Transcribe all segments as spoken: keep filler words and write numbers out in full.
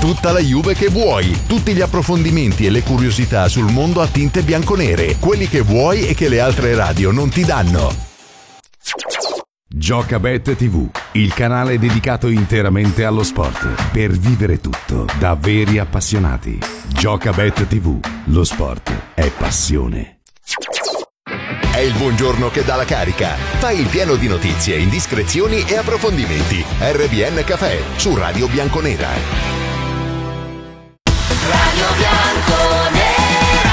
tutta la Juve che vuoi, tutti gli approfondimenti e le curiosità sul mondo a tinte bianconere, quelli che vuoi e che le altre radio non ti danno. Giocabet tivù, il canale dedicato interamente allo sport, per vivere tutto da veri appassionati. Giocabet tivù, lo sport è passione. È il buongiorno che dà la carica. Fai il pieno di notizie, indiscrezioni e approfondimenti. R B N Café su Radio Bianconera. Radio Bianconera.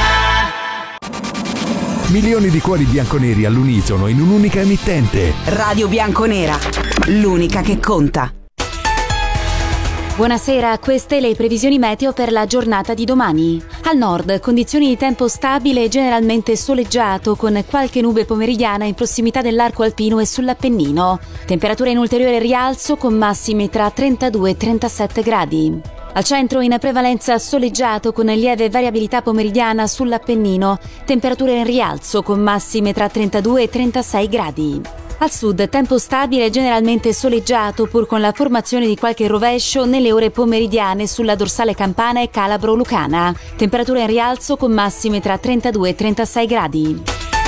Milioni di cuori bianconeri all'unisono in un'unica emittente. Radio Bianconera, l'unica che conta. Buonasera, queste le previsioni meteo per la giornata di domani. Al nord, condizioni di tempo stabile e generalmente soleggiato, con qualche nube pomeridiana in prossimità dell'arco alpino e sull'Appennino. Temperatura in ulteriore rialzo con massimi tra trentadue e trentasette gradi. Al centro in prevalenza soleggiato con lieve variabilità pomeridiana sull'Appennino. Temperature in rialzo con massime tra trentadue e trentasei gradi. Al sud tempo stabile e generalmente soleggiato, pur con la formazione di qualche rovescio nelle ore pomeridiane sulla dorsale campana e calabro-lucana. Temperatura in rialzo con massime tra trentadue e trentasei gradi.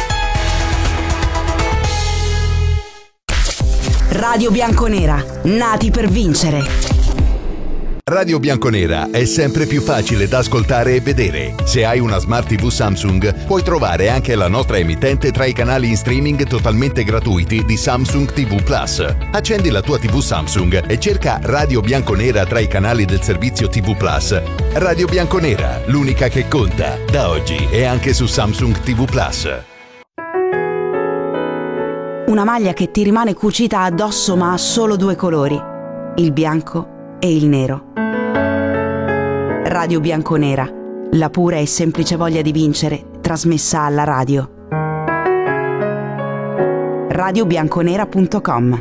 Radio Bianconera, nati per vincere. Radio Bianconera è sempre più facile da ascoltare e vedere. Se hai una Smart tivù Samsung, puoi trovare anche la nostra emittente tra i canali in streaming totalmente gratuiti di Samsung tivù Plus. Accendi la tua tivù Samsung e cerca Radio Bianconera tra i canali del servizio tivù Plus. Radio Bianconera, l'unica che conta, da oggi e anche su Samsung tivù Plus. Una maglia che ti rimane cucita addosso ma ha solo due colori, il bianco e il nero. Radio Bianconera, la pura e semplice voglia di vincere, trasmessa alla radio. radio bianconera punto com.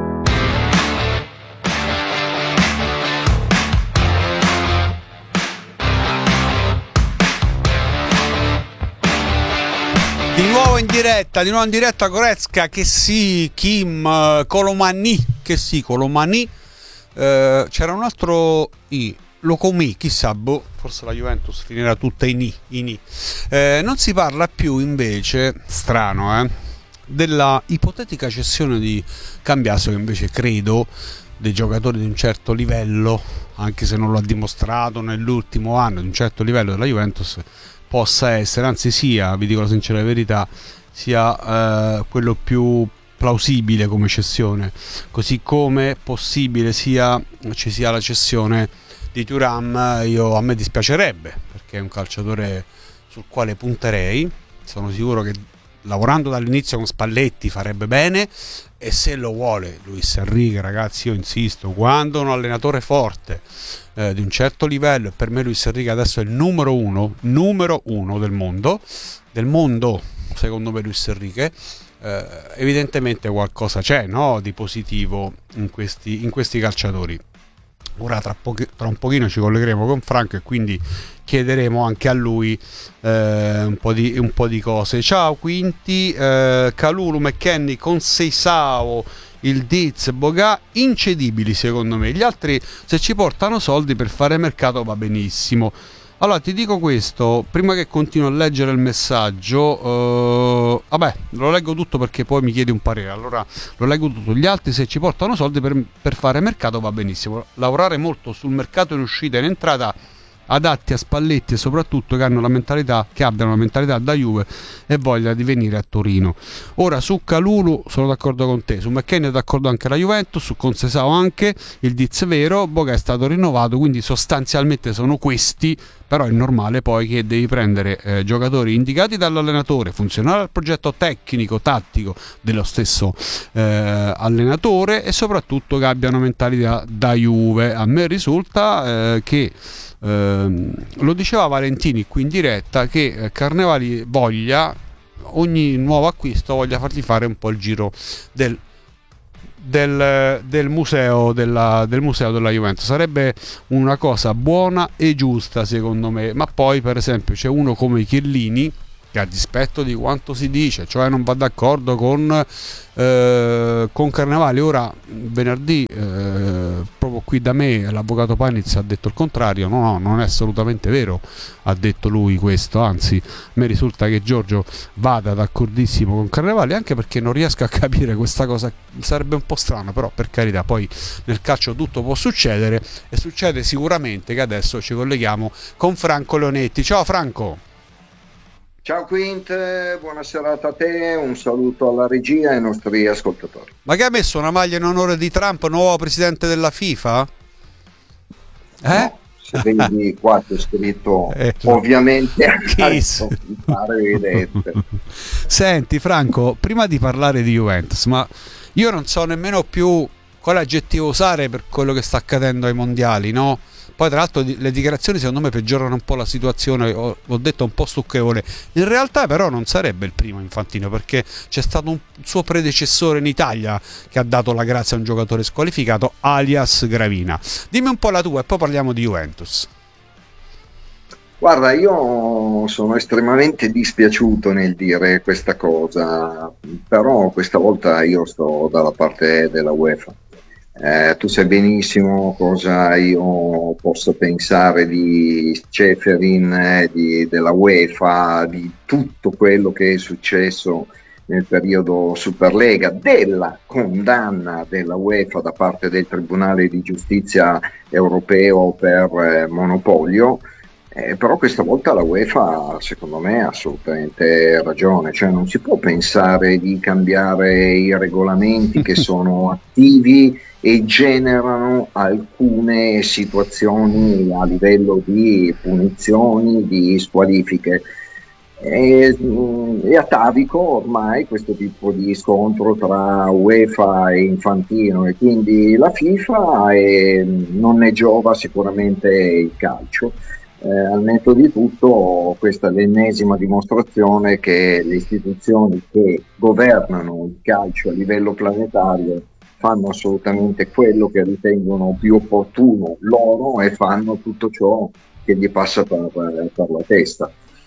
Di nuovo in diretta, di nuovo in diretta Goretzka, che sì, Kim, Colomani, che sì, Colomani. Uh, c'era un altro I, Locomì, chissà, boh, forse la Juventus finirà tutta in I, in I. Uh, non si parla più invece, strano eh, della ipotetica cessione di Cambiaso, che invece credo dei giocatori di un certo livello, anche se non lo ha dimostrato nell'ultimo anno, di un certo livello della Juventus, possa essere, anzi sia, vi dico la sincera verità, sia uh, quello più plausibile come cessione, così come possibile sia ci sia la cessione di Thuram. Io, a me dispiacerebbe, perché è un calciatore sul quale punterei, sono sicuro che lavorando dall'inizio con Spalletti farebbe bene, e se lo vuole Luis Enrique, ragazzi, io insisto, quando un allenatore forte eh, di un certo livello, e per me Luis Enrique adesso è il numero uno numero uno del mondo del mondo secondo me Luis Enrique, Uh, evidentemente qualcosa c'è, no, di positivo in questi, in questi calciatori. Ora tra, pochi, tra un pochino ci collegheremo con Franco e quindi chiederemo anche a lui uh, un, po di, un po' di cose. Ciao Quinti, uh, Kalulu, McKennie, Conceição, il Diz, Boga, incedibili secondo me. Gli altri, se ci portano soldi per fare mercato, va benissimo. Allora ti dico questo, prima che continuo a leggere il messaggio, uh, vabbè, lo leggo tutto perché poi mi chiedi un parere, allora lo leggo tutto. Gli altri, se ci portano soldi per, per fare mercato, va benissimo. Lavorare molto sul mercato in uscita e in entrata, adatti a Spalletti, e soprattutto che hanno la mentalità, che abbiano la mentalità da Juve e voglia di venire a Torino. Ora su Kalulu sono d'accordo con te, su McKennie è d'accordo anche la Juventus, su Conceição anche, il Diz vero, Boga è stato rinnovato, quindi sostanzialmente sono questi. Però è normale poi che devi prendere eh, giocatori indicati dall'allenatore, funzionare al progetto tecnico, tattico dello stesso eh, allenatore, e soprattutto che abbiano mentalità da Juve. A me risulta eh, che eh, lo diceva Valentini qui in diretta, che eh, Carnevali voglia, ogni nuovo acquisto voglia fargli fare un po' il giro del Del, del museo della, del museo della Juventus. Sarebbe una cosa buona e giusta secondo me, ma poi per esempio c'è uno come Chiellini che a dispetto di quanto si dice, cioè non va d'accordo con, eh, con Carnevali. Ora venerdì eh, proprio qui da me l'avvocato Panizza ha detto il contrario. No, no, non è assolutamente vero, ha detto lui questo, anzi a me risulta che Giorgio vada d'accordissimo con Carnevali, anche perché non riesco a capire questa cosa. Sarebbe un po' strano, però per carità, poi nel calcio tutto può succedere, e succede sicuramente che adesso ci colleghiamo con Franco Leonetti. Ciao Franco. Ciao Quint, buona serata a te, un saluto alla regia e ai nostri ascoltatori. Ma che ha messo una maglia in onore di Trump, nuovo presidente della FIFA? Eh? No, se vedi qua c'è scritto eh, ovviamente Kiss. Mi pare evidente. Senti Franco, prima di parlare di Juventus, ma io non so nemmeno più quale aggettivo usare per quello che sta accadendo ai mondiali, no? Poi tra l'altro le dichiarazioni secondo me peggiorano un po' la situazione, ho, ho detto un po' stucchevole. In realtà però non sarebbe il primo Infantino, perché c'è stato un suo predecessore in Italia che ha dato la grazia a un giocatore squalificato, alias Gravina. Dimmi un po' la tua e poi parliamo di Juventus. Guarda, io sono estremamente dispiaciuto nel dire questa cosa, però questa volta io sto dalla parte della UEFA. Eh, tu sai benissimo cosa io posso pensare di Ceferin, eh, di, della UEFA, di tutto quello che è successo nel periodo Superlega, della condanna della UEFA da parte del Tribunale di Giustizia europeo per eh, monopolio. Eh, però questa volta la UEFA secondo me ha assolutamente ragione, cioè non si può pensare di cambiare i regolamenti che sono attivi e generano alcune situazioni a livello di punizioni, di squalifiche. È, è atavico ormai questo tipo di scontro tra UEFA e Infantino, e quindi la FIFA è, non ne giova sicuramente il calcio. Eh, al netto di tutto, questa è l'ennesima dimostrazione che le istituzioni che governano il calcio a livello planetario fanno assolutamente quello che ritengono più opportuno loro e fanno tutto ciò che gli passa per, per la testa.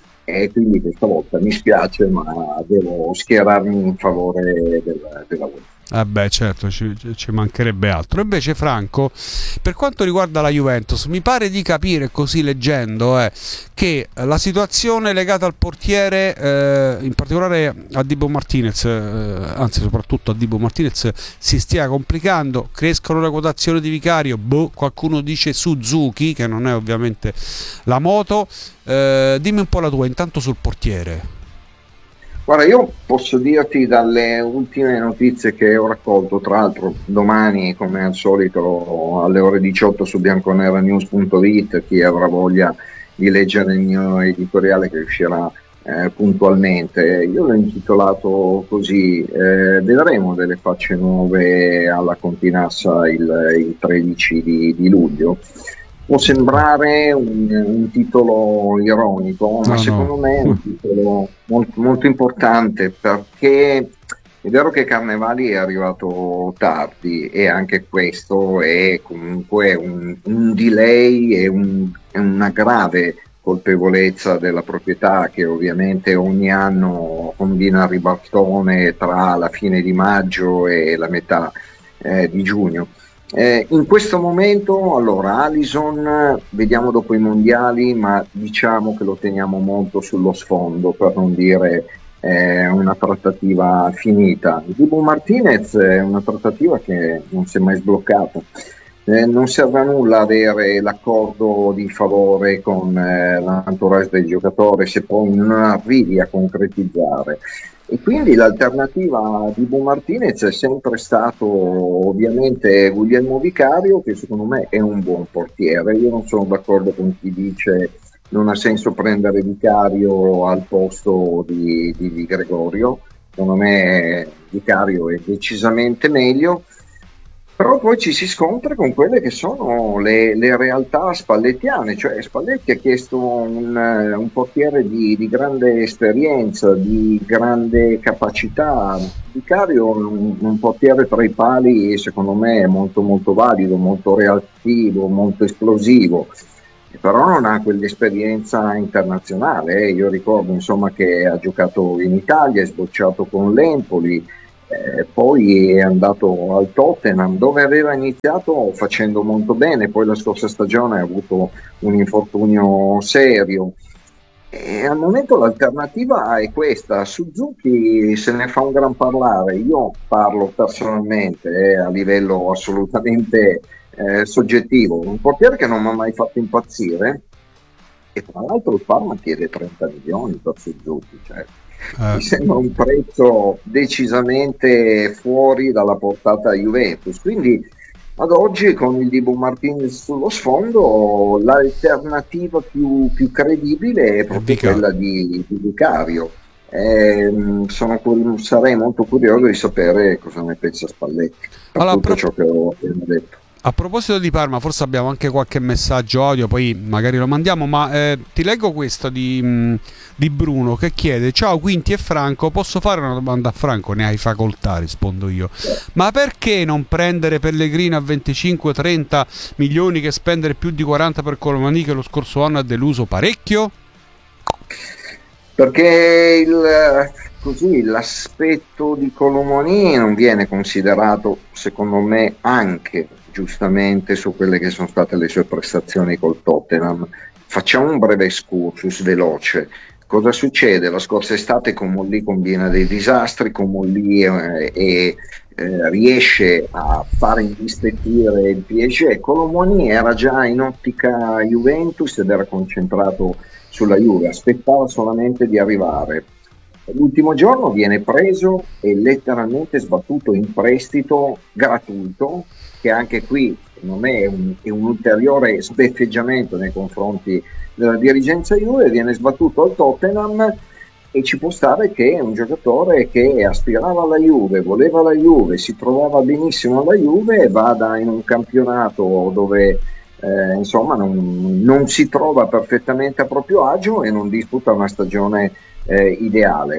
E quindi questa volta mi spiace, ma devo schierarmi in favore del, della UEFA. Eh beh, certo, ci, ci mancherebbe altro. Invece Franco, per quanto riguarda la Juventus, mi pare di capire, così leggendo, eh, che la situazione legata al portiere, eh, in particolare a Dibu Martinez, eh, anzi soprattutto a Dibu Martinez, si stia complicando. Crescono le quotazioni di Vicario, boh, qualcuno dice Suzuki, che non è ovviamente la moto. Eh, dimmi un po' la tua intanto sul portiere. Guarda, io posso dirti dalle ultime notizie che ho raccolto, tra l'altro domani come al solito alle ore diciotto su bianconeranews punto it, chi avrà voglia di leggere il mio editoriale che uscirà eh, puntualmente, io l'ho intitolato così, eh, vedremo delle facce nuove alla Continassa il, il tredici di, di luglio. Può sembrare un, un titolo ironico, ma no, secondo no. me è un titolo molto, molto importante, perché è vero che Carnevali è arrivato tardi e anche questo è comunque un, un delay e un, una grave colpevolezza della proprietà, che ovviamente ogni anno combina il ribaltone tra la fine di maggio e la metà eh, di giugno. Eh, in questo momento, allora, Alisson vediamo dopo i mondiali, ma diciamo che lo teniamo molto sullo sfondo, per non dire eh, una trattativa finita. Dibu Martinez è una trattativa che non si è mai sbloccata. Eh, non serve a nulla avere l'accordo di favore con eh, l'entourage del giocatore se poi non arrivi a concretizzare. E quindi l'alternativa di Dibu Martinez è sempre stato ovviamente Guglielmo Vicario, che secondo me è un buon portiere. Io non sono d'accordo con chi dice non ha senso prendere Vicario al posto di, di, di Gregorio. Secondo me Vicario è decisamente meglio, però poi ci si scontra con quelle che sono le, le realtà spallettiane, cioè Spalletti ha chiesto un, un portiere di, di grande esperienza, di grande capacità. Vicario è un, un portiere tra i pali, secondo me molto molto valido, molto reattivo, molto esplosivo. però non ha quell'esperienza internazionale. eh. Io ricordo insomma che ha giocato in Italia, è sbocciato con l'Empoli, eh, poi è andato al Tottenham dove aveva iniziato facendo molto bene, poi la scorsa stagione ha avuto un infortunio serio. E al momento l'alternativa è questa. Suzuki se ne fa un gran parlare, io parlo personalmente eh, a livello assolutamente eh, soggettivo, un portiere che non mi ha mai fatto impazzire, e tra l'altro il Parma chiede trenta milioni per Suzuki, cioè, Eh. mi sembra un prezzo decisamente fuori dalla portata Juventus, quindi ad oggi con il Dibu Martinez sullo sfondo l'alternativa più, più credibile è proprio Vicario. quella di, di Vicario. Ehm, sono cur- sarei molto curioso di sapere cosa ne pensa Spalletti per Allora, tutto pro- ciò che ho appena detto. A proposito di Parma, forse abbiamo anche qualche messaggio audio, poi magari lo mandiamo, ma eh, ti leggo questo di, mh, di Bruno che chiede: ciao Quinti e Franco, posso fare una domanda a Franco? Ne hai facoltà, rispondo io. Ma perché non prendere Pellegrino a venticinque trenta milioni che spendere più di quaranta per Colomani, che lo scorso anno ha deluso parecchio? Perché il, così, l'aspetto di Colomoni non viene considerato, secondo me, anche giustamente su quelle che sono state le sue prestazioni col Tottenham. Facciamo un breve excursus veloce. Cosa succede? La scorsa estate Comolli combina dei disastri, Comolli eh, e eh, riesce a fare indispettire il P S G. Colomoni era già in ottica Juventus ed era concentrato sulla Juve, aspettava solamente di arrivare. L'ultimo giorno viene preso e letteralmente sbattuto in prestito gratuito, che anche qui secondo me è un, è un ulteriore sbeffeggiamento nei confronti della dirigenza Juve. Viene sbattuto al Tottenham e ci può stare che è un giocatore che aspirava alla Juve, voleva la Juve, si trovava benissimo alla Juve e vada in un campionato dove eh, insomma non, non si trova perfettamente a proprio agio e non disputa una stagione eh, ideale.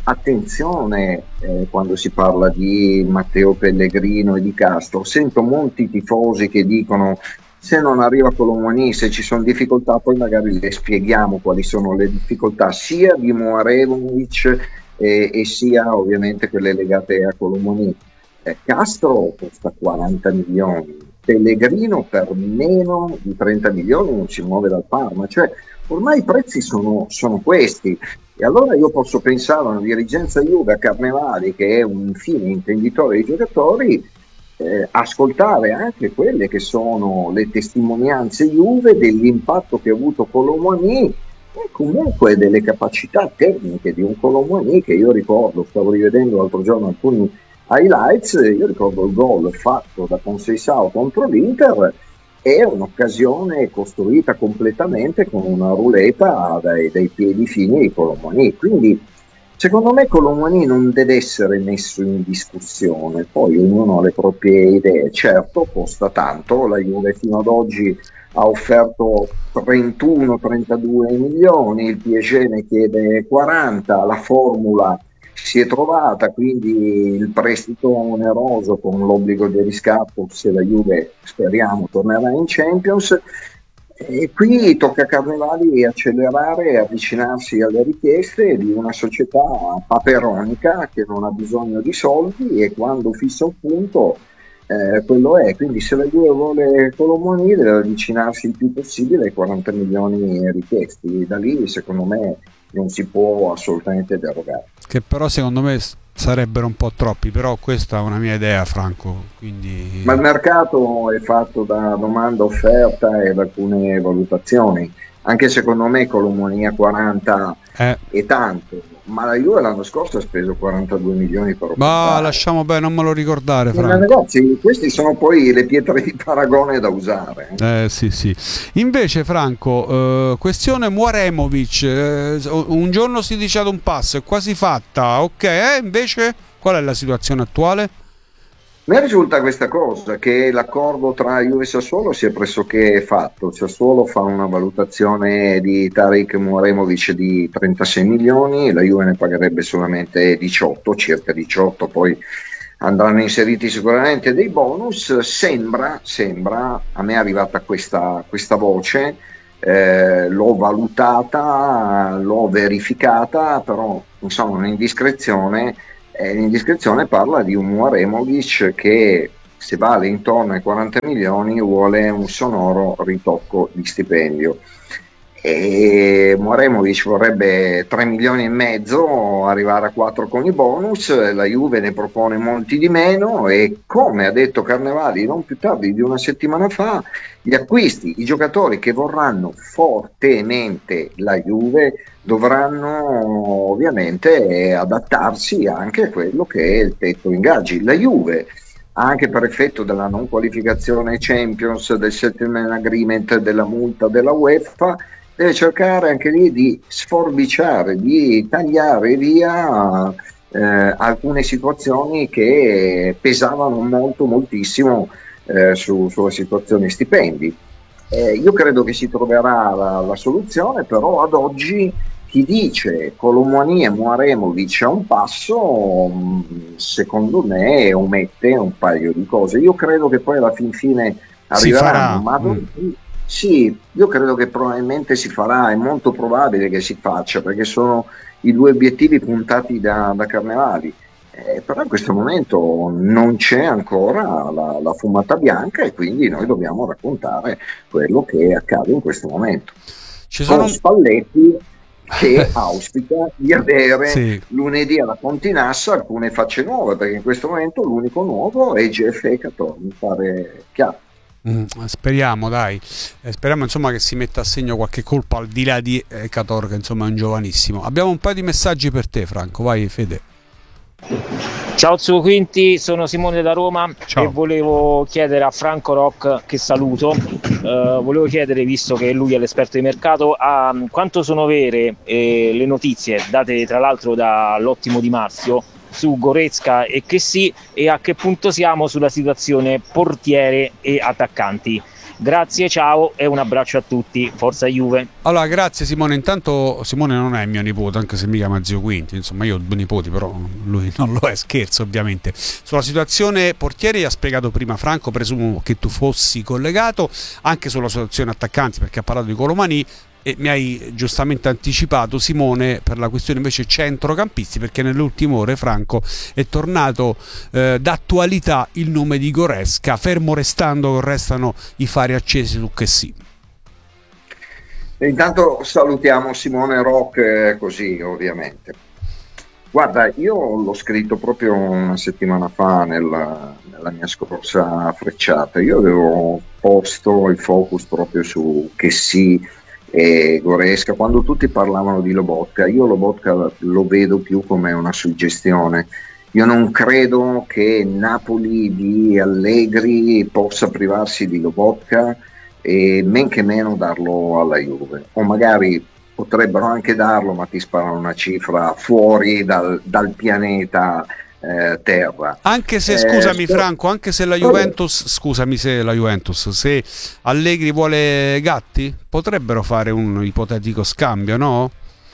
Attenzione eh, quando si parla di Matteo Pellegrino e di Castro, sento molti tifosi che dicono: se non arriva Colomani, se ci sono difficoltà, poi magari le spieghiamo quali sono le difficoltà sia di Moarevic eh, e sia ovviamente quelle legate a Colomani. Eh, Castro costa quaranta milioni, Pellegrino per meno di trenta milioni non si muove dal Parma, cioè ormai i prezzi sono, sono questi. E allora io posso pensare a una dirigenza Juve, a Carnevali, che è un fine intenditore dei giocatori, eh, ascoltare anche quelle che sono le testimonianze Juve dell'impatto che ha avuto Colomani e comunque delle capacità tecniche di un Colomani che io ricordo, stavo rivedendo l'altro giorno alcuni highlights, io ricordo il gol fatto da Conceição contro l'Inter, è un'occasione costruita completamente con una ruleta dai, dai piedi fini di Colomani. Quindi secondo me Colomani non deve essere messo in discussione, poi ognuno ha le proprie idee. Certo, costa tanto, la Juve fino ad oggi ha offerto trentuno trentadue milioni, il P S G ne chiede quaranta, la formula si è trovata, quindi il prestito oneroso con l'obbligo di riscatto se la Juve, speriamo, tornerà in Champions. E qui tocca a Carnevali accelerare e avvicinarsi alle richieste di una società paperonica che non ha bisogno di soldi e quando fissa un punto eh, quello è. Quindi se la Juve vuole Colomani deve avvicinarsi il più possibile ai quaranta milioni richiesti. Da lì secondo me non si può assolutamente derogare. Che però secondo me sarebbero un po' troppi, però questa è una mia idea, Franco. Quindi... Ma il mercato è fatto da domanda, offerta e da alcune valutazioni. Anche secondo me Colomani a quaranta Eh. è tanto, ma la Juve l'anno scorso ha speso quarantadue milioni per Ma occupare. lasciamo bene, non me lo ricordare, Eh, Franco. ragazzi, questi sono poi le pietre di paragone da usare. Eh sì sì. Invece Franco, eh, questione Moaremovic, eh, un giorno si dice ad un passo, è quasi fatta, ok, eh, invece qual è la situazione attuale? Mi risulta questa cosa, che l'accordo tra Juve e Sassuolo si è pressoché fatto. Sassuolo fa una valutazione di Tarik Moaremovic di trentasei milioni, la Juve ne pagherebbe solamente diciotto, circa diciotto, poi andranno inseriti sicuramente dei bonus. Sembra, sembra, a me è arrivata questa, questa voce, eh, l'ho valutata, l'ho verificata, però insomma un'indiscrezione, eh, l'indiscrezione parla di un Muaremovic che, se vale intorno ai quaranta milioni, vuole un sonoro ritocco di stipendio. E Muaremovic vorrebbe tre milioni e mezzo, arrivare a quattro con i bonus, la Juve ne propone molti di meno e, come ha detto Carnevali non più tardi di una settimana fa, gli acquisti, i giocatori che vorranno fortemente la Juve dovranno ovviamente adattarsi anche a quello che è il tetto ingaggi. La Juve, anche per effetto della non qualificazione Champions, del settlement agreement, della multa della UEFA, deve cercare anche lì di sforbiciare, di tagliare via eh, alcune situazioni che pesavano molto, moltissimo eh, su, sulla situazione stipendi. Eh, io credo che si troverà la, la soluzione, però ad oggi chi dice Colomani e Muaremovic a un passo, secondo me omette un paio di cose. Io credo che poi alla fin fine arriveranno, ma ad oggi, sì, io credo che probabilmente si farà, è molto probabile che si faccia, perché sono i due obiettivi puntati da, da Carnevali, eh, però in questo momento non c'è ancora la, la fumata bianca e quindi noi dobbiamo raccontare quello che accade in questo momento. Ci sono con Spalletti che auspica di avere sì. lunedì alla Pontinassa alcune facce nuove, perché in questo momento l'unico nuovo è G F Ecator, mi pare chiaro. Mm, speriamo dai eh, speriamo insomma che si metta a segno qualche colpo al di là di Ecator, che insomma è un giovanissimo. Abbiamo un paio di messaggi per te, Franco, vai Fede. Ciao Zuo Quinti, sono Simone da Roma. Ciao. E volevo chiedere a Franco Rock, che saluto, eh, volevo chiedere, visto che lui è l'esperto di mercato, a quanto sono vere eh, le notizie date tra l'altro dall'ottimo Di Marzio su Goretzka e Kessie, e a che punto siamo sulla situazione portiere e attaccanti. Grazie, ciao e un abbraccio a tutti, forza Juve. Allora, grazie Simone. Intanto Simone non è mio nipote, anche se mi chiama zio Quinti, insomma io ho due nipoti, però lui non lo è, scherzo ovviamente. Sulla situazione portieri ha spiegato prima Franco, presumo che tu fossi collegato, anche sulla situazione attaccanti, perché ha parlato di Colomani, e mi hai giustamente anticipato, Simone, per la questione invece centrocampisti, perché nelle ultime ore, Franco, è tornato eh, d'attualità il nome di Goretzka, fermo restando che restano i fari accesi su Kessie. Intanto salutiamo Simone Rock, eh, così ovviamente. Guarda, io l'ho scritto proprio una settimana fa nella, nella mia scorsa frecciata. Io avevo posto il focus proprio su Kessie e Goretzka, quando tutti parlavano di Lobotka. Io Lobotka lo vedo più come una suggestione. Io non credo che Napoli di Allegri possa privarsi di Lobotka e men che meno darlo alla Juve, o magari potrebbero anche darlo, ma ti sparano una cifra fuori dal, dal pianeta eh, Terra. Anche se, eh, scusami sto... Franco, anche se la Juventus, scusami se la Juventus, se Allegri vuole Gatti, potrebbero fare un ipotetico scambio, no?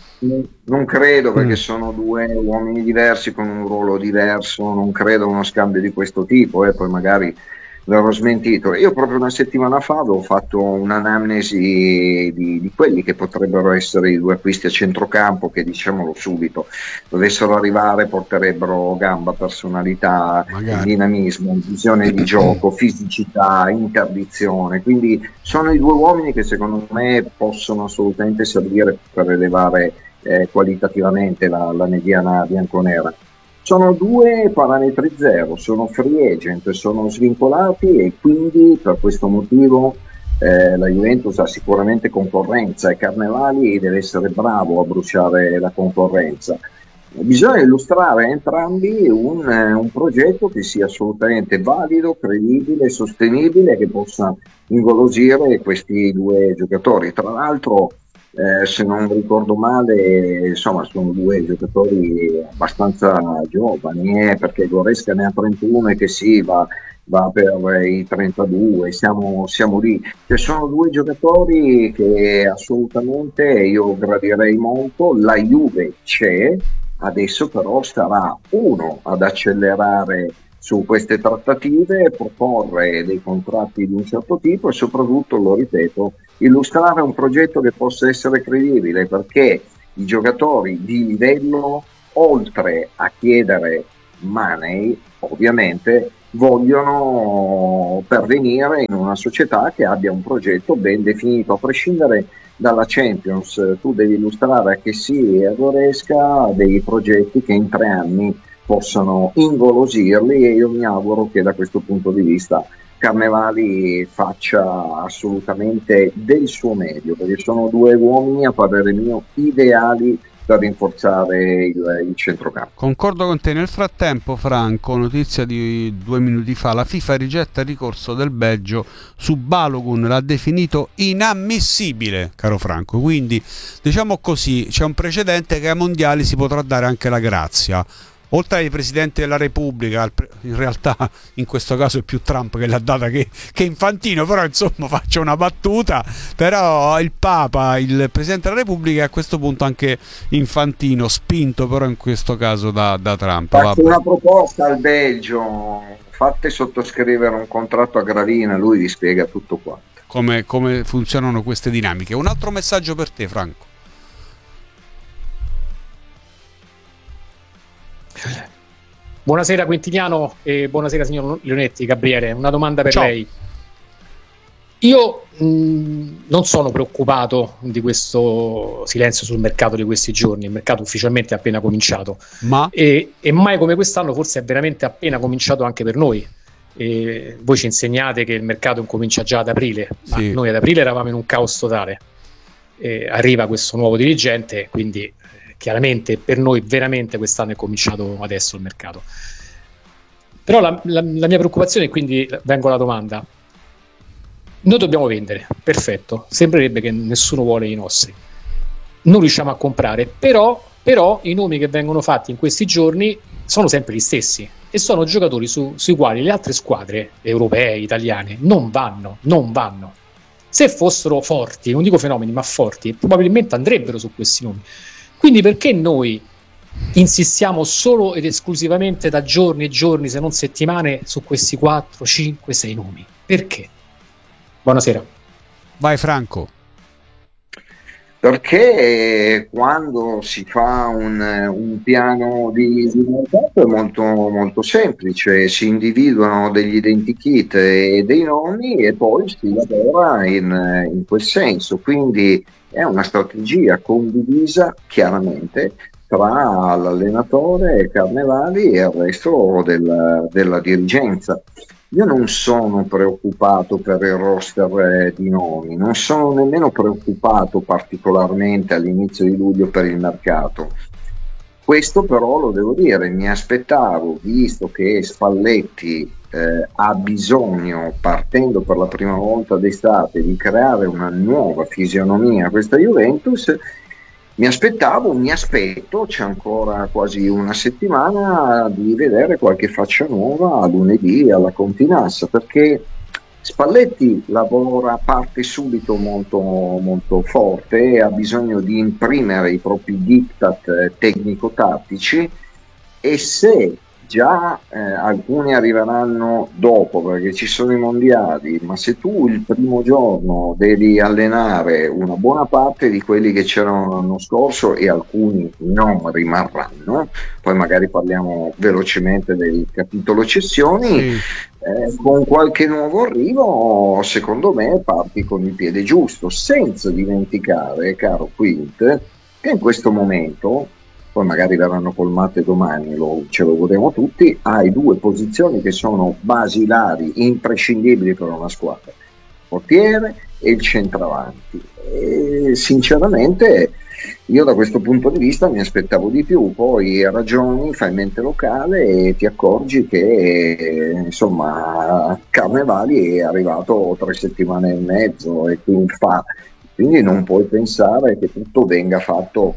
Non credo, perché mm. sono due uomini diversi con un ruolo diverso, non credo a uno scambio di questo tipo, e eh, poi magari l'avrò smentito. Io proprio una settimana fa avevo fatto un'anamnesi di, di quelli che potrebbero essere i due acquisti a centrocampo che, diciamolo subito, dovessero arrivare, porterebbero gamba, personalità, magari dinamismo, visione di gioco, fisicità, interdizione. Quindi sono i due uomini che secondo me possono assolutamente servire per elevare eh, qualitativamente la, la mediana bianconera. Sono due parametri zero, sono free agent, sono svincolati, e quindi per questo motivo eh, la Juventus ha sicuramente concorrenza e Carnevali deve essere bravo a bruciare la concorrenza. Bisogna illustrare a entrambi un, un progetto che sia assolutamente valido, credibile, sostenibile, che possa ingolosire questi due giocatori. Tra l'altro, Eh, se non ricordo male, insomma, sono due giocatori abbastanza giovani, eh, perché Goretzka ne ha trentuno e che sì, va, va per i trentadue, siamo, siamo lì. Cioè, sono due giocatori che assolutamente io gradirei molto. La Juve c'è, adesso però starà uno ad accelerare su queste trattative, proporre dei contratti di un certo tipo e soprattutto, lo ripeto, illustrare un progetto che possa essere credibile, perché i giocatori di livello, oltre a chiedere money, ovviamente vogliono pervenire in una società che abbia un progetto ben definito. A prescindere dalla Champions, tu devi illustrare a che sì e a Goresca dei progetti che in tre anni possano ingolosirli, e io mi auguro che da questo punto di vista Carnevali faccia assolutamente del suo meglio, perché sono due uomini, a parere mio, ideali per rinforzare il, il centrocampo. Concordo con te. Nel frattempo, Franco, notizia di due minuti fa, la FIFA rigetta il ricorso del Belgio su Balogun, l'ha definito inammissibile, caro Franco, quindi diciamo così, c'è un precedente che ai mondiali si potrà dare anche la grazia. Oltre ai presidenti della Repubblica, in realtà in questo caso è più Trump che l'ha data che, che Infantino, però insomma faccio una battuta, però il Papa, il presidente della Repubblica e a questo punto anche Infantino, spinto però in questo caso da, da Trump. Faccio una proposta al Belgio, fate sottoscrivere un contratto a Gravina, lui vi spiega tutto quanto. Come, come funzionano queste dinamiche. Un altro messaggio per te, Franco. Buonasera Quintiliano e buonasera signor Leonetti. Gabriele, una domanda per Ciao. lei. Io mh, non sono preoccupato di questo silenzio sul mercato di questi giorni. Il mercato ufficialmente è appena cominciato, ma e, e mai come quest'anno forse è veramente appena cominciato anche per noi. E voi ci insegnate che il mercato incomincia già ad aprile, ma sì. Noi ad aprile eravamo in un caos totale. E arriva questo nuovo dirigente, quindi chiaramente per noi veramente quest'anno è cominciato adesso il mercato. Però la, la, la mia preoccupazione, e quindi vengo alla domanda: noi dobbiamo vendere, perfetto, sembrerebbe che nessuno vuole i nostri, non riusciamo a comprare, però, però i nomi che vengono fatti in questi giorni sono sempre gli stessi e sono giocatori su, sui quali le altre squadre europee, italiane non vanno, non vanno. Se fossero forti, non dico fenomeni ma forti, probabilmente andrebbero su questi nomi. Quindi perché noi insistiamo solo ed esclusivamente da giorni e giorni, se non settimane, su questi quattro, cinque, sei nomi? Perché? Buonasera. Vai Franco. Perché quando si fa un, un piano di, di mercato è molto, molto semplice, si individuano degli identikit e dei nomi e poi si lavora in, in quel senso, quindi è una strategia condivisa chiaramente tra l'allenatore Carnevali e il resto della, della dirigenza. Io non sono preoccupato per il roster di nomi, non sono nemmeno preoccupato particolarmente all'inizio di luglio per il mercato. Questo però lo devo dire, mi aspettavo, visto che Spalletti eh, ha bisogno, partendo per la prima volta d'estate, di creare una nuova fisionomia a questa Juventus, mi aspettavo, mi aspetto, c'è ancora quasi una settimana, di vedere qualche faccia nuova lunedì alla Continassa, perché Spalletti lavora, parte subito molto, molto forte, ha bisogno di imprimere i propri diktat tecnico-tattici, e se già eh, alcuni arriveranno dopo perché ci sono i mondiali, ma se tu il primo giorno devi allenare una buona parte di quelli che c'erano l'anno scorso e alcuni non rimarranno, poi magari parliamo velocemente del capitolo cessioni, sì. eh, con qualche nuovo arrivo secondo me parti con il piede giusto, senza dimenticare, caro Quint, che in questo momento, poi magari verranno colmate domani, lo, ce lo godremo tutti, hai due posizioni che sono basilari, imprescindibili per una squadra, il portiere e il centravanti. E sinceramente io da questo punto di vista mi aspettavo di più, poi ragioni, fai mente locale e ti accorgi che insomma Carnevali è arrivato tre settimane e mezzo e quindi fa, quindi non puoi pensare che tutto venga fatto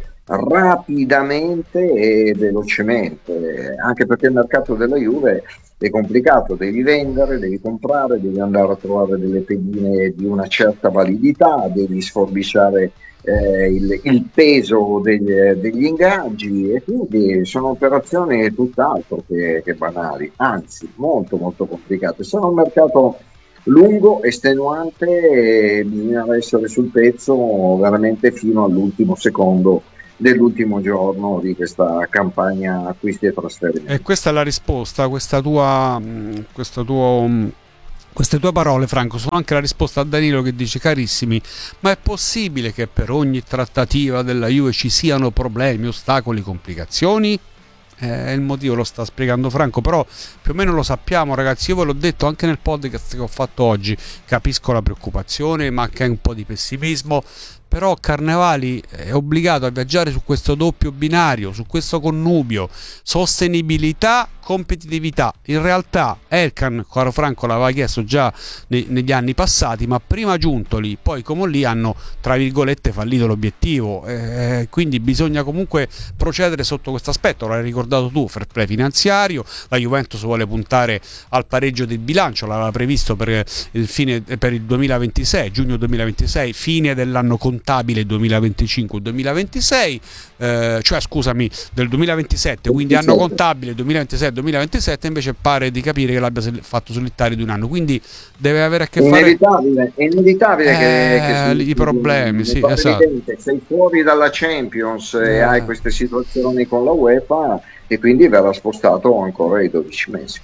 rapidamente e velocemente, anche perché il mercato della Juve è complicato, devi vendere, devi comprare, devi andare a trovare delle pedine di una certa validità, devi sforbiciare eh, il, il peso degli, degli ingaggi, e quindi sono operazioni tutt'altro che, che banali, anzi molto molto complicate. Sono un mercato lungo, estenuante, e bisogna essere sul pezzo veramente fino all'ultimo secondo dell'ultimo giorno di questa campagna acquisti e trasferimenti. E questa è la risposta, questa tua, questo tuo, queste tue parole, Franco, sono anche la risposta a Danilo che dice: carissimi, ma è possibile che per ogni trattativa della Juve ci siano problemi, ostacoli, complicazioni? Eh, il motivo lo sta spiegando Franco, però più o meno lo sappiamo, ragazzi. Io ve l'ho detto anche nel podcast che ho fatto oggi, capisco la preoccupazione, ma anche un po' di pessimismo, però Carnevali è obbligato a viaggiare su questo doppio binario, su questo connubio sostenibilità, competitività. In realtà Elkann, caro Franco, l'aveva chiesto già ne- negli anni passati, ma prima giuntoli, poi come lì hanno tra virgolette fallito l'obiettivo, eh, quindi bisogna comunque procedere sotto questo aspetto. L'hai ricordato tu, fair play finanziario, la Juventus vuole puntare al pareggio del bilancio, l'aveva previsto per il fine, per il duemilaventisei, giugno duemilaventisei, fine dell'anno contabile duemilaventicinque duemilaventisei, eh, cioè scusami del duemilaventisette, quindi anno contabile duemilaventisei duemilaventisette, invece pare di capire che l'abbia fatto slittare di un anno, quindi deve avere a che fare, inevitabile, è inevitabile eh, che, che i problemi, sì, esatto. Sei fuori dalla Champions e eh. hai queste situazioni con la UEFA, e quindi verrà spostato ancora i dodici mesi.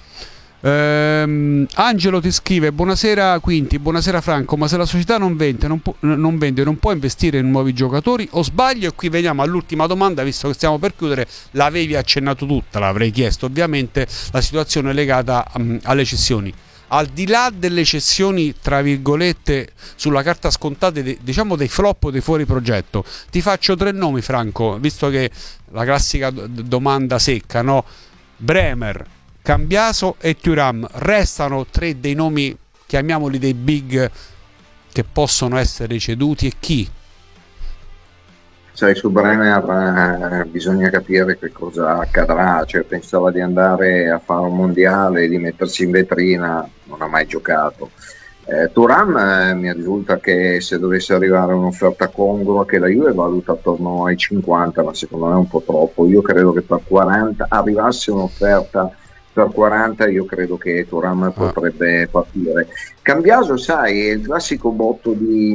Ehm, Angelo ti scrive: buonasera Quinti, buonasera Franco, ma se la società non vende non, può, non vende non può investire in nuovi giocatori, o sbaglio? E qui veniamo all'ultima domanda, visto che stiamo per chiudere. L'avevi accennato tutta, l'avrei chiesto ovviamente, la situazione legata um, alle cessioni. Al di là delle cessioni tra virgolette sulla carta scontate, de, diciamo dei flop o dei fuori progetto, ti faccio tre nomi, Franco, visto che la classica d- domanda secca, no? Bremer, Cambiaso e Thuram restano tre dei nomi, chiamiamoli dei big, che possono essere ceduti. E chi? Sai, su Bremer eh, bisogna capire che cosa accadrà, cioè pensava di andare a fare un mondiale, di mettersi in vetrina, non ha mai giocato. Eh, Thuram eh, mi risulta che se dovesse arrivare un'offerta congrua, che la Juve valuta attorno ai cinquanta, ma secondo me è un po' troppo. Io credo che per quaranta arrivasse un'offerta per quaranta, io credo che Thuram ah. potrebbe partire. Cambiaso, sai, è il classico botto di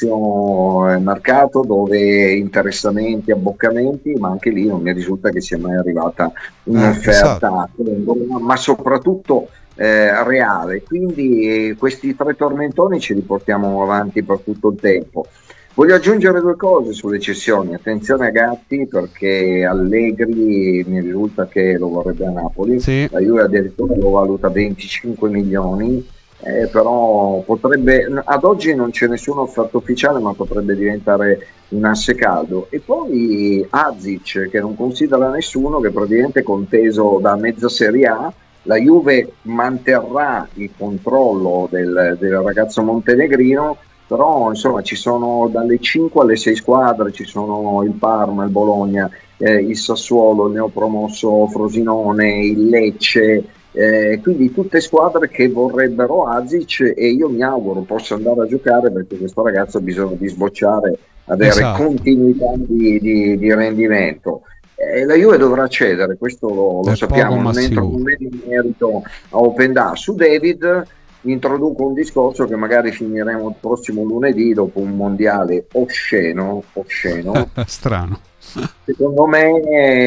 inizio eh, mercato, dove interessamenti, abboccamenti, ma anche lì non mi risulta che sia mai arrivata un'offerta, eh, esatto. ma soprattutto eh, reale. Quindi eh, questi tre tormentoni ce li portiamo avanti per tutto il tempo. Voglio aggiungere due cose sulle cessioni. Attenzione a Gatti, perché Allegri mi risulta che lo vorrebbe a Napoli, sì. La Juve addirittura lo valuta venticinque milioni, eh, però potrebbe, ad oggi non c'è nessuna offerta ufficiale, ma potrebbe diventare un asse caldo. E poi Azic, che non considera nessuno, che praticamente è conteso da mezza Serie A. La Juve manterrà il controllo del, del ragazzo montenegrino, però insomma ci sono dalle cinque alle sei squadre, ci sono il Parma, il Bologna, eh, il Sassuolo, il neopromosso Frosinone, il Lecce, eh, quindi tutte squadre che vorrebbero Azic, e io mi auguro possa andare a giocare, perché questo ragazzo ha bisogno di sbocciare, avere esatto. continuità di, di, di rendimento. Eh, la Juve dovrà cedere, questo lo, lo sappiamo, non entro un merito a Open D A. Su David introduco un discorso che magari finiremo il prossimo lunedì dopo un mondiale osceno, osceno. strano. Secondo me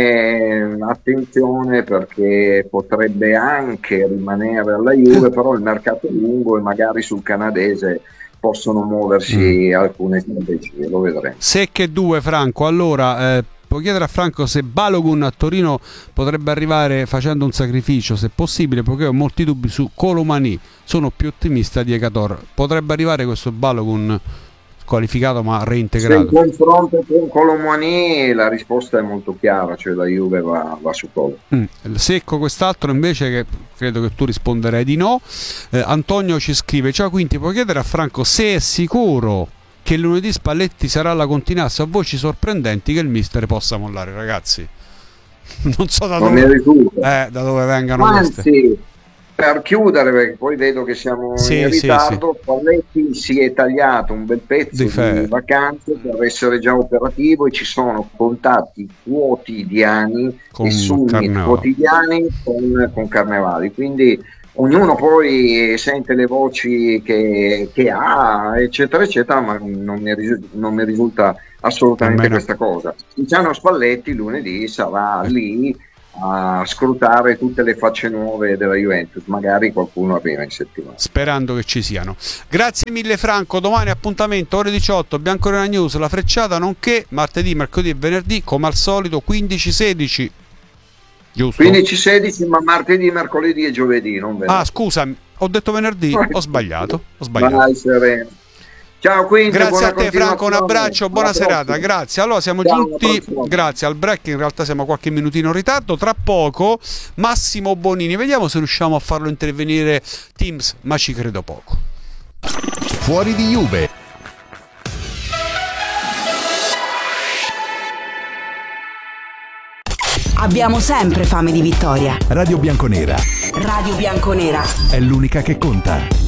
eh, attenzione, perché potrebbe anche rimanere alla Juve, però il mercato è lungo e magari sul canadese possono muoversi mm. alcune strategie, lo vedremo. Secche due, Franco. Allora, eh, può chiedere a Franco se Balogun a Torino potrebbe arrivare facendo un sacrificio, se possibile, perché ho molti dubbi su Colomani. Sono più ottimista di Ekator. Potrebbe arrivare questo Balogun qualificato ma reintegrato? Se in confronto con Colomani la risposta è molto chiara, cioè la Juve va, va su Colo. Mm. Secco quest'altro invece, che credo che tu risponderai di no. eh, Antonio ci scrive: ciao Quinti, puoi chiedere a Franco se è sicuro che lunedì Spalletti sarà alla Continassa? A voci sorprendenti che il mister possa mollare, ragazzi. Non so da non dove, eh, da dove vengano Anzi, queste. per chiudere, perché poi vedo che siamo Sì, in sì, ritardo, Spalletti si è tagliato un bel pezzo Di fe- di vacanze per essere già operativo e ci sono contatti quotidiani Con e summit Carnevale. quotidiani con, con Carnevali, quindi ognuno poi sente le voci che, che ha, eccetera eccetera, ma non mi, risu- non mi risulta assolutamente Almeno- questa cosa. Luciano Spalletti lunedì sarà Eh. lì a scrutare tutte le facce nuove della Juventus, magari qualcuno arriva in settimana. Sperando che ci siano. Grazie mille Franco, domani appuntamento ore diciotto, Bianconera News, La Frecciata, nonché martedì, mercoledì e venerdì come al solito quindici sedici. Giusto? quindici sedici, ma martedì, mercoledì e giovedì, non venerdì. Ah, scusami, ho detto venerdì, ho sbagliato, ho sbagliato. Vai sereno. Ciao quindi, Grazie buona a te Franco, un continuazione. abbraccio, buona Alla serata, prossima. grazie. Allora siamo Ciao, alla giunti, prossima. grazie al break, in realtà siamo qualche minutino in ritardo, tra poco Massimo Bonini, vediamo se riusciamo a farlo intervenire Teams, ma ci credo poco. Fuori di Juve. Abbiamo sempre fame di vittoria. Radio Bianconera Radio Bianconera. è l'unica che conta.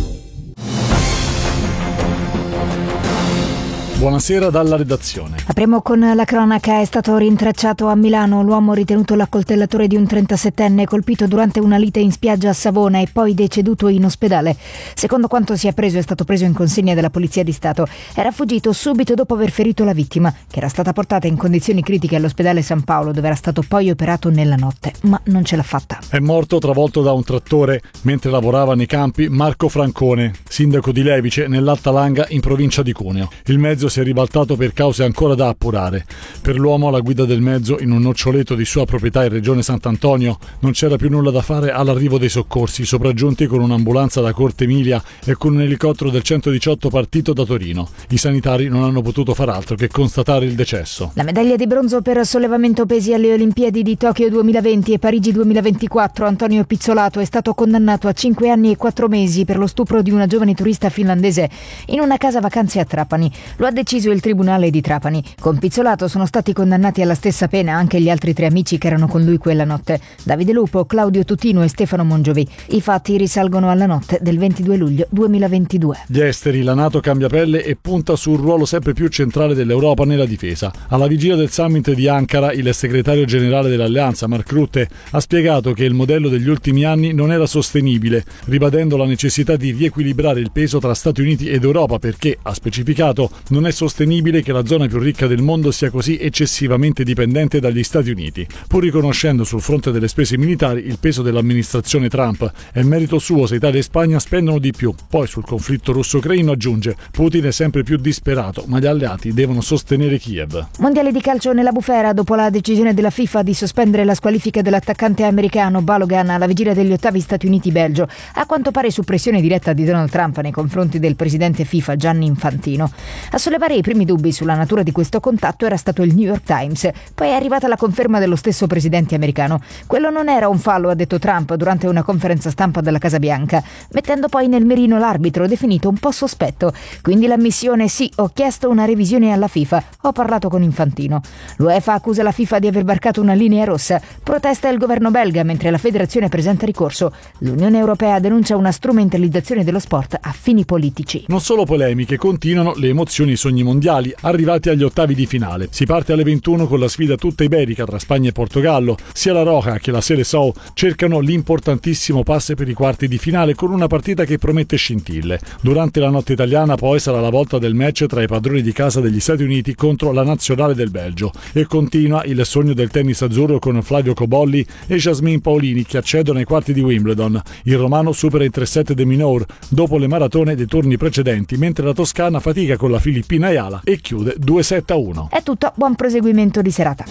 Buonasera dalla redazione. Apriamo con la cronaca. È stato rintracciato a Milano l'uomo ritenuto l'accoltellatore di un trentasettenne colpito durante una lite in spiaggia a Savona e poi deceduto in ospedale. Secondo quanto si è appreso, è stato preso in consegna dalla Polizia di Stato. Era fuggito subito dopo aver ferito la vittima, che era stata portata in condizioni critiche all'ospedale San Paolo, dove era stato poi operato nella notte, ma non ce l'ha fatta. È morto travolto da un trattore mentre lavorava nei campi Marco Francone, sindaco di Levice, nell'Alta Langa, in provincia di Cuneo. Il mezzo si è ribaltato per cause ancora da appurare. Per l'uomo alla guida del mezzo, in un noccioletto di sua proprietà in regione Sant'Antonio, non c'era più nulla da fare all'arrivo dei soccorsi, sopraggiunti con un'ambulanza da Corte Emilia e con un elicottero del centodiciotto partito da Torino. I sanitari non hanno potuto far altro che constatare il decesso. La medaglia di bronzo per sollevamento pesi alle Olimpiadi di Tokyo duemilaventi e Parigi duemilaventiquattro, Antonio Pizzolato, è stato condannato a cinque anni e quattro mesi per lo stupro di una giovane turista finlandese in una casa vacanze a Trapani. Lo ha deciso il Tribunale di Trapani. Con Pizzolato sono stati condannati alla stessa pena anche gli altri tre amici che erano con lui quella notte: Davide Lupo, Claudio Tutino e Stefano Mongiovi. I fatti risalgono alla notte del ventidue luglio duemilaventidue. Gli esteri, la NATO cambia pelle e punta su un ruolo sempre più centrale dell'Europa nella difesa. Alla vigilia del summit di Ankara, il segretario generale dell'Alleanza, Mark Rutte, ha spiegato che il modello degli ultimi anni non era sostenibile, ribadendo la necessità di riequilibrare il peso tra Stati Uniti ed Europa perché, ha specificato, non è sostenibile che la zona più ricca del mondo sia così eccessivamente dipendente dagli Stati Uniti, pur riconoscendo sul fronte delle spese militari il peso dell'amministrazione Trump. È merito suo se Italia e Spagna spendono di più. Poi sul conflitto russo-ucraino aggiunge: Putin è sempre più disperato, ma gli alleati devono sostenere Kiev. Mondiale di calcio nella bufera dopo la decisione della FIFA di sospendere la squalifica dell'attaccante americano Balogan alla vigilia degli ottavi Stati Uniti-Belgio, a quanto pare su pressione diretta di Donald Trump nei confronti del presidente FIFA Gianni Infantino. A sollevare i primi dubbi sulla natura di questo contatto era stato il New York Times, poi è arrivata la conferma dello stesso presidente americano. Quello non era un fallo, ha detto Trump durante una conferenza stampa della Casa Bianca, mettendo poi nel mirino l'arbitro definito un po' sospetto. Quindi l'ammissione: sì, ho chiesto una revisione alla FIFA, ho parlato con Infantino. L'UEFA accusa la FIFA di aver varcato una linea rossa, protesta il governo belga mentre la federazione presenta ricorso. L'Unione Europea denuncia una strumentalizzazione dello sport a fini politici. Non solo polemiche, continuano le emozioni e i sogni mondiali, arrivati agli ottavi di finale. Si parte alle ventuno con la sfida tutta iberica tra Spagna e Portogallo. Sia la Roja che la Seleção cercano l'importantissimo passo per i quarti di finale con una partita che promette scintille. Durante la notte italiana poi sarà la volta del match tra i padroni di casa degli Stati Uniti contro la nazionale del Belgio e continua il sogno del tennis azzurro con Flavio Cobolli e Jasmine Paolini che accedono ai quarti di Wimbledon. Il romano supera in tre set De Minaur dopo le maratone dei turni precedenti, mentre la toscana fatica con la filippina Ayala e chiude due sette a uno. È tutto, buon proseguimento di serata.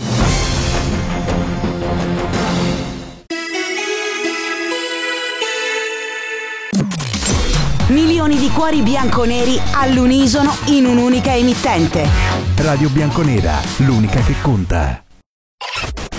Milioni di cuori bianconeri all'unisono in un'unica emittente. Radio Bianconera, l'unica che conta.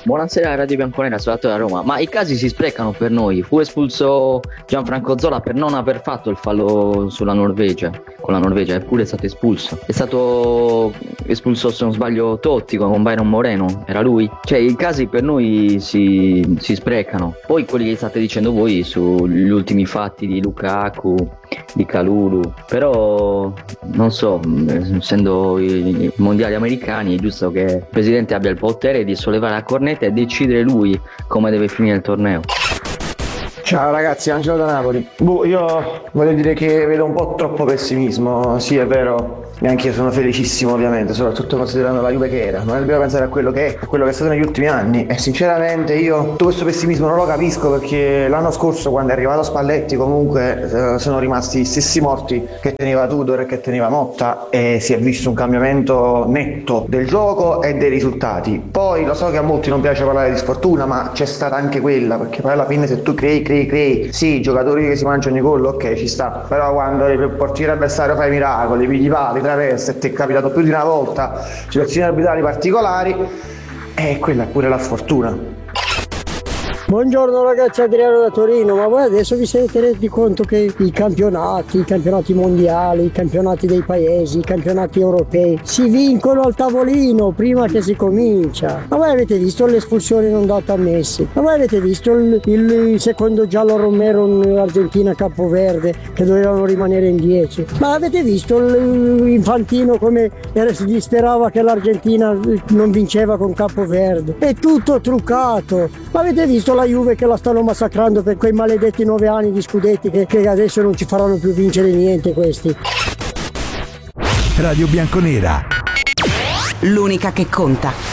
Buonasera Radio Bianconera, soprattutto da Roma. Ma i casi si sprecano per noi. Fu espulso Gianfranco Zola per non aver fatto il fallo sulla Norvegia, con la Norvegia, eppure è stato espulso. È stato espulso, se non sbaglio, Totti con Byron Moreno, era lui. Cioè i casi per noi si, si sprecano. Poi quelli che state dicendo voi sugli ultimi fatti di Lukaku, di Kalulu, però non so, essendo i mondiali americani è giusto che il presidente abbia il potere di sollevare la cornetta e decidere lui come deve finire il torneo. Ciao ragazzi, Angelo da Napoli. Boh, io voglio dire che vedo un po' troppo pessimismo. Sì, è vero, neanche io sono felicissimo ovviamente, soprattutto considerando la Juve che era. Ma dobbiamo pensare a quello che è, a quello che è stato negli ultimi anni. E sinceramente io tutto questo pessimismo non lo capisco, perché l'anno scorso, quando è arrivato Spalletti, comunque eh, sono rimasti gli stessi morti che teneva Tudor e che teneva Motta, e si è visto un cambiamento netto del gioco e dei risultati. Poi lo so che a molti non piace parlare di sfortuna, ma c'è stata anche quella, perché poi alla fine se tu crei, crei, crei, sì, giocatori che si mangiano i gol, ok, ci sta, però quando il portiere avversario fa i miracoli, pigli pali, traverse, e ti è capitato più di una volta situazioni arbitrali particolari, e quella è pure la sfortuna. Buongiorno ragazzi, Adriano da Torino. Ma voi adesso vi siete resi conto che i campionati, i campionati mondiali, i campionati dei paesi, i campionati europei si vincono al tavolino prima che si comincia? Ma voi avete visto le espulsioni non date a Messi? Ma voi avete visto il, il, il secondo giallo a Romero in Argentina Capoverde, che dovevano rimanere in dieci? Ma avete visto l'Infantino come era, si disperava che l'Argentina non vinceva con Capoverde? È tutto truccato. Ma avete visto la la Juve che la stanno massacrando per quei maledetti nove anni di scudetti che, che adesso non ci faranno più vincere niente questi. Radio Bianconera, l'unica che conta.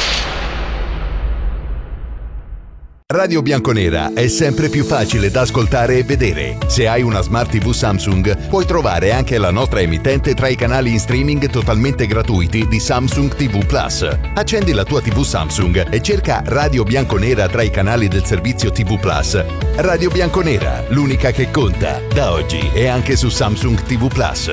Radio Bianconera è sempre più facile da ascoltare e vedere. Se hai una Smart tivù Samsung, puoi trovare anche la nostra emittente tra i canali in streaming totalmente gratuiti di Samsung tivù Plus. Accendi la tua tivù Samsung e cerca Radio Bianconera tra i canali del servizio tivù Plus. Radio Bianconera, l'unica che conta, da oggi e anche su Samsung tivù Plus.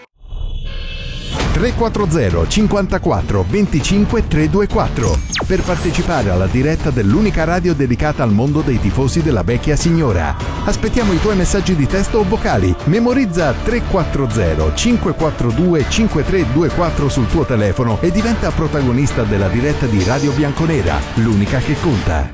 tre quattro zero cinquantaquattro venticinque trecentoventiquattro per partecipare alla diretta dell'unica radio dedicata al mondo dei tifosi della vecchia signora. Aspettiamo i tuoi messaggi di testo o vocali. Memorizza tre quattro zero cinque quattro due cinque tre due quattro sul tuo telefono e diventa protagonista della diretta di Radio Bianconera, l'unica che conta.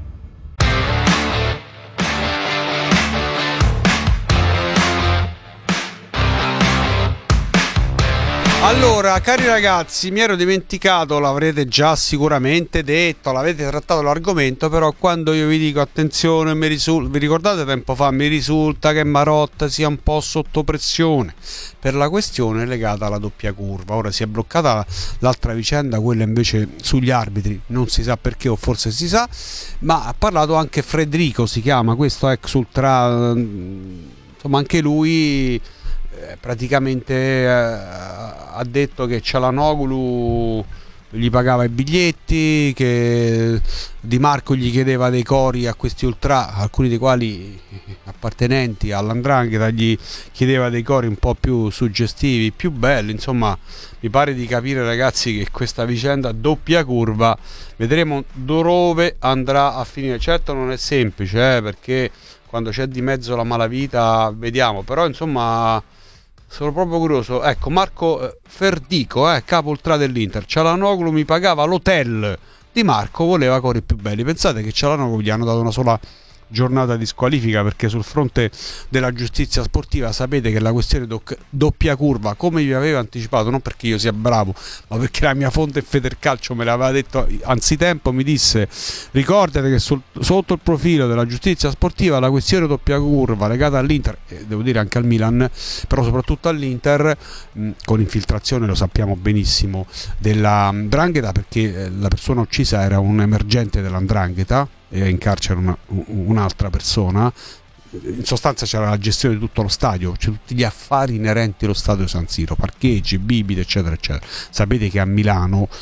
Allora, cari ragazzi, mi ero dimenticato, l'avrete già sicuramente detto, l'avete trattato l'argomento, però quando io vi dico attenzione, mi risulta, vi ricordate tempo fa, mi risulta che Marotta sia un po' sotto pressione per la questione legata alla doppia curva. Ora si è bloccata l'altra vicenda, quella invece sugli arbitri, non si sa perché, o forse si sa, ma ha parlato anche Federico, si chiama, questo ex ultra, insomma anche lui praticamente eh, ha detto che Çalhanoğlu gli pagava i biglietti, che Di Marco gli chiedeva dei cori a questi ultra, alcuni dei quali appartenenti all'Andrangheta, gli chiedeva dei cori un po' più suggestivi, più belli. Insomma, mi pare di capire, ragazzi, che questa vicenda doppia curva vedremo dove andrà a finire. Certo non è semplice, eh, perché quando c'è di mezzo la malavita vediamo, però insomma sono proprio curioso. Ecco, Marco Ferdico, eh, capo ultra dell'Inter: Çalhanoğlu mi pagava l'hotel. Di Marco voleva cori più belli. Pensate che Çalhanoğlu gli hanno dato una sola giornata di squalifica, perché sul fronte della giustizia sportiva sapete che la questione doc- doppia curva, come vi avevo anticipato, non perché io sia bravo, ma perché la mia fonte Federcalcio me l'aveva detto anzitempo, mi disse: ricordate che sul, sotto il profilo della giustizia sportiva la questione doppia curva legata all'Inter, e devo dire anche al Milan, però soprattutto all'Inter, mh, con infiltrazione, lo sappiamo benissimo, della 'ndrangheta, perché la persona uccisa era un emergente dell'Andrangheta e in carcere una, un'altra persona. In sostanza c'era la gestione di tutto lo stadio, cioè tutti gli affari inerenti allo stadio San Siro, parcheggi, bibite, eccetera eccetera. Sapete che a Milano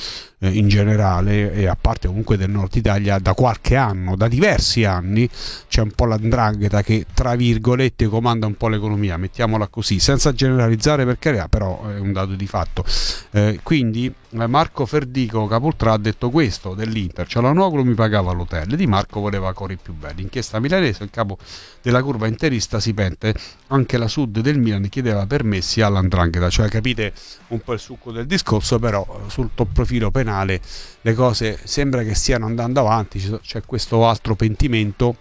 eh, in generale, e a parte comunque del nord Italia, da qualche anno, da diversi anni, c'è un po' l'andrangheta che tra virgolette comanda un po' l'economia, mettiamola così, senza generalizzare per carità, però è un dato di fatto. Eh, quindi eh, Marco Ferdico Capoltrà ha detto questo dell'Inter: Cialanoglu mi pagava l'hotel, Di Marco voleva cori più belli. Inchiesta milanese, il capo della curva interista si pente, anche la Sud del Milan chiedeva permessi all'andrangheta. Cioè, capite un po' il succo del discorso, però sul profilo penale le cose sembra che stiano andando avanti, c'è questo altro pentimento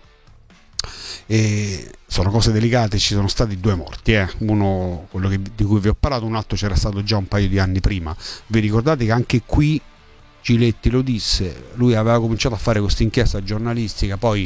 e sono cose delicate. Ci sono stati due morti, eh. uno quello che, di cui vi ho parlato, un altro c'era stato già un paio di anni prima. Vi ricordate che anche qui Giletti lo disse, lui aveva cominciato a fare questa inchiesta giornalistica, poi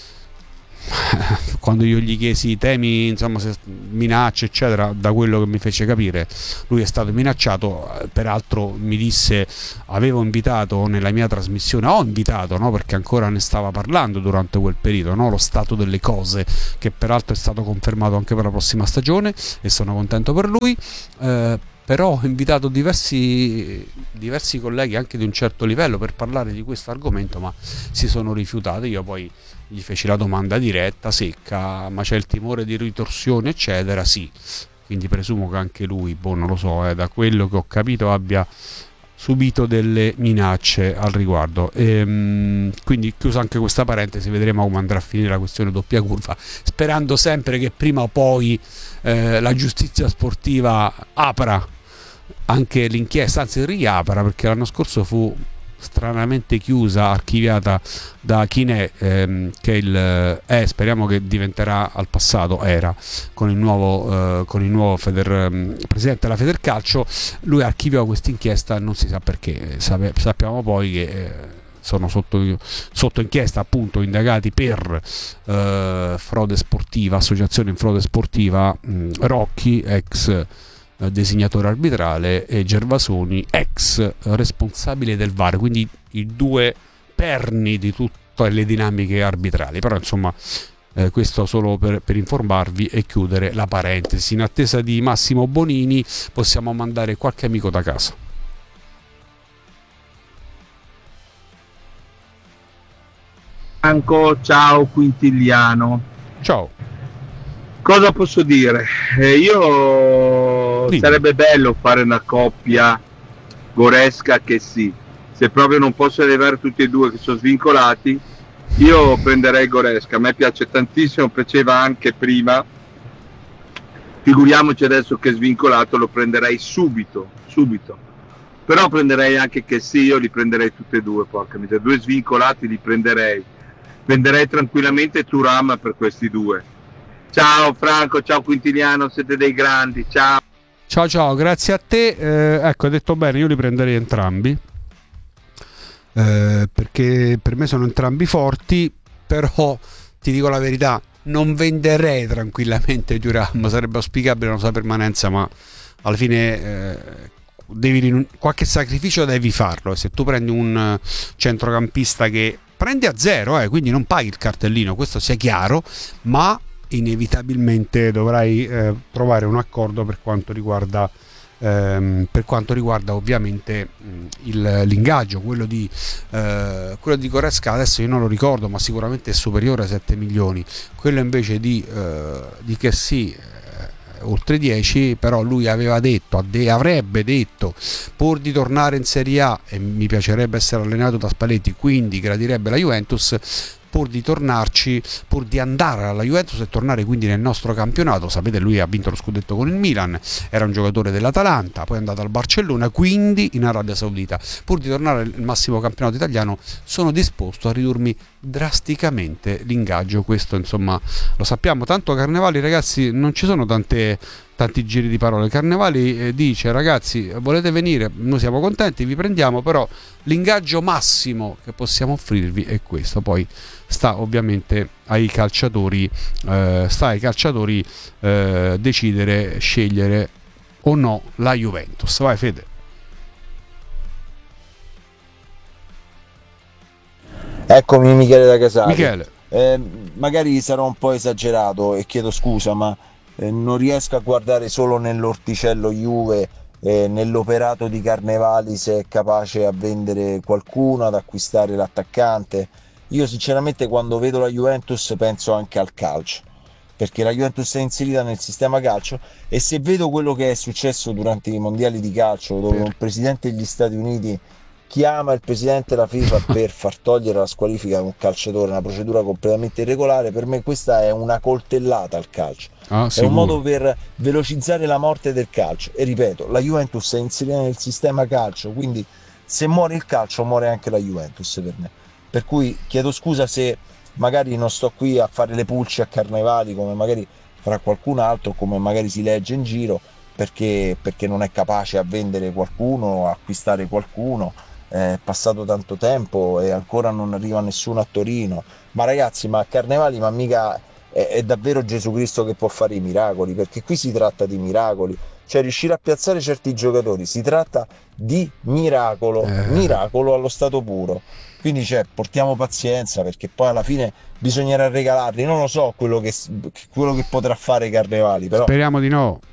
quando io gli chiesi i temi, insomma, se, minacce eccetera, da quello che mi fece capire lui è stato minacciato. Peraltro mi disse, avevo invitato nella mia trasmissione, ho invitato, no, perché ancora ne stava parlando durante quel periodo, no, lo stato delle cose, che peraltro è stato confermato anche per la prossima stagione e sono contento per lui. eh, però ho invitato diversi, diversi colleghi anche di un certo livello per parlare di questo argomento, ma si sono rifiutati. Io poi gli feci la domanda diretta, secca: ma c'è il timore di ritorsione eccetera? Sì, quindi presumo che anche lui, boh, non lo so, eh, da quello che ho capito abbia subito delle minacce al riguardo. Ehm, quindi chiusa anche questa parentesi, vedremo come andrà a finire la questione doppia curva, sperando sempre che prima o poi eh, la giustizia sportiva apra anche l'inchiesta, anzi riapra, perché l'anno scorso fu stranamente chiusa, archiviata da Chinè, ehm, che il eh, speriamo che diventerà al passato, era con il nuovo eh, con il nuovo Feder, um, presidente della Federcalcio. Lui archiviò questa inchiesta, non si sa perché. Sape, sappiamo poi che eh, sono sotto, sotto inchiesta appunto indagati per eh, frode sportiva, associazione in frode sportiva, mh, Rocchi, ex designatore arbitrale, e Gervasoni, ex responsabile del V A R, quindi i due perni di tutte le dinamiche arbitrali. Però insomma eh, questo solo per, per informarvi e chiudere la parentesi. In attesa di Massimo Bonini possiamo mandare qualche amico da casa. Franco, ciao Quintiliano. Ciao. Cosa posso dire? Eh, io Dimmi. Sarebbe bello fare una coppia Goresca che sì. Se proprio non posso arrivare tutti e due che sono svincolati, io prenderei Goresca. A me piace tantissimo, piaceva anche prima. Figuriamoci adesso che è svincolato, lo prenderei subito, subito. Però prenderei anche che sì, io li prenderei tutti e due, porca miseria. Due svincolati li prenderei. Prenderei tranquillamente Thuram per questi due. Ciao Franco, ciao Quintiliano, siete dei grandi, ciao. Ciao ciao, grazie a te. Eh, ecco, hai detto bene, io li prenderei entrambi, eh, perché per me sono entrambi forti, però ti dico la verità, non venderei tranquillamente Thuram, sarebbe auspicabile una sua permanenza, ma alla fine eh, devi rinun- qualche sacrificio devi farlo. E se tu prendi un centrocampista che prende a zero, eh, quindi non paghi il cartellino, questo sia chiaro, ma inevitabilmente dovrai eh, trovare un accordo per quanto riguarda ehm, per quanto riguarda ovviamente mh, il, l'ingaggio. Quello di eh, quello di Goretzka adesso io non lo ricordo, ma sicuramente è superiore ai sette milioni. Quello invece di eh, di che sì, eh, oltre dieci, però lui aveva detto, avrebbe detto, pur di tornare in Serie A, e mi piacerebbe essere allenato da Spalletti, quindi gradirebbe la Juventus, pur di tornarci, pur di andare alla Juventus e tornare quindi nel nostro campionato. Sapete, lui ha vinto lo scudetto con il Milan, era un giocatore dell'Atalanta, poi è andato al Barcellona, quindi in Arabia Saudita. Pur di tornare al massimo campionato italiano sono disposto a ridurmi drasticamente l'ingaggio. Questo insomma lo sappiamo. Tanto Carnevali, ragazzi, non ci sono tante tanti giri di parole. Carnevali eh, dice: ragazzi, volete venire, noi siamo contenti, vi prendiamo, però l'ingaggio massimo che possiamo offrirvi è questo. Poi sta ovviamente ai calciatori eh, sta ai calciatori eh, decidere, scegliere o no la Juventus. Vai Fede. Eccomi, Michele da Casale. Michele. Eh, magari sarò un po' esagerato e chiedo scusa, ma eh, non riesco a guardare solo nell'orticello Juve eh, nell'operato di Carnevali, se è capace a vendere qualcuno, ad acquistare l'attaccante. Io sinceramente quando vedo la Juventus penso anche al calcio, perché la Juventus è inserita nel sistema calcio, e se vedo quello che è successo durante i mondiali di calcio, dove un presidente degli Stati Uniti chiama il presidente della FIFA per far togliere la squalifica a un calciatore, una procedura completamente irregolare, per me questa è una coltellata al calcio. Ah, è sicuro. un modo per velocizzare la morte del calcio, e ripeto, la Juventus è inserita nel sistema calcio, quindi se muore il calcio muore anche la Juventus per me. Per cui chiedo scusa se magari non sto qui a fare le pulci a Carnevali come magari farà qualcun altro, come magari si legge in giro, perché, perché non è capace a vendere qualcuno, a acquistare qualcuno. È passato tanto tempo e ancora non arriva nessuno a Torino. Ma ragazzi, ma a Carnevali, ma mica è, è davvero Gesù Cristo che può fare i miracoli, perché qui si tratta di miracoli, cioè riuscire a piazzare certi giocatori, si tratta di miracolo, eh. miracolo allo stato puro. Quindi cioè, portiamo pazienza, perché poi alla fine bisognerà regalarli. Non lo so quello che, quello che potrà fare Carnevali, però speriamo di no.